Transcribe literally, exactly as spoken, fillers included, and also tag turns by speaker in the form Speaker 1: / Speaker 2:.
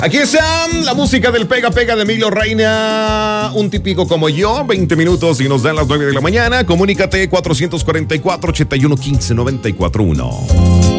Speaker 1: Aquí está la música del Pega Pega de Emilio Reina, un típico como yo, veinte minutos y nos dan las nueve de la mañana. Comunícate cuatro cuatro cuatro, ocho uno uno cinco, nueve cuatro uno.